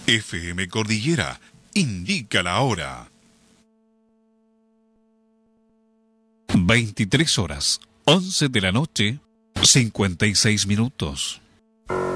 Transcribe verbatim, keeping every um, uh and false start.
F M Cordillera indica la hora. veintitrés horas, once de la noche, cincuenta y seis minutos.